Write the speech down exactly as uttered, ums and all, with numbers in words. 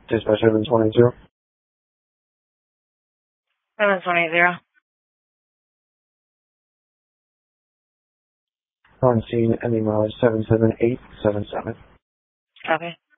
Dispatch seven twenty-two. seven twenty. On scene, ending mileage seven seven eight seven seven. Copy.